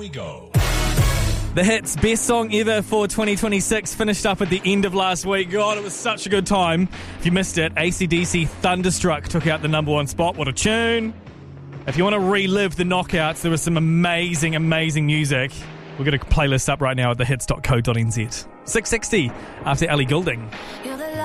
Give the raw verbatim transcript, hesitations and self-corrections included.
We go. The hits, best song ever for twenty twenty-six, finished up at the end of last week. God, it was such a good time. If you missed it, A C D C Thunderstruck took out the number one spot. What a tune. If you want to relive the knockouts, there was some amazing, amazing music. We've got a playlist up right now at the hits dot co dot n z. six sixty after Ellie Goulding.